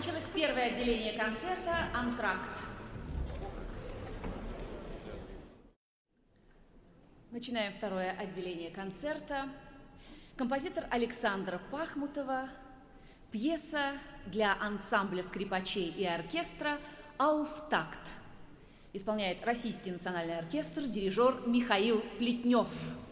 Закончилось первое отделение концерта «Антракт». Начинаем второе отделение концерта. Композитор Александра Пахмутова. Пьеса для ансамбля скрипачей и оркестра «Ауфтакт». Исполняет Российский национальный оркестр, дирижер Михаил Плетнев.